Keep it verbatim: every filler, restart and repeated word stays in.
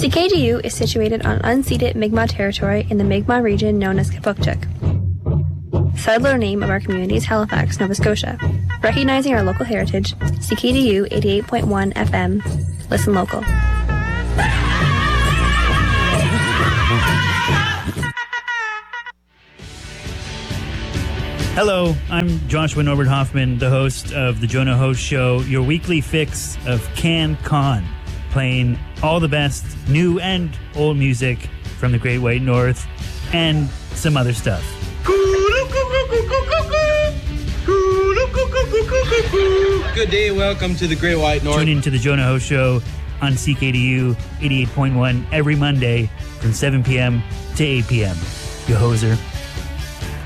C K D U is situated on unceded Mi'kmaq territory in the Mi'kmaq region known as Kipuktuk. Settler name of our community is Halifax, Nova Scotia. Recognizing our local heritage, C K D U eighty-eight point one F M. Listen local. Hello, I'm Joshua Norbert Hoffman, the host of the Jonah Host Show, your weekly fix of CanCon, playing all the best new and old music from the Great White North and some other stuff. Good day, welcome to the Great White North. Tune in to the Jonah Host Show on C K D U eighty-eight point one every Monday from seven p.m. to eight p.m. You hoser.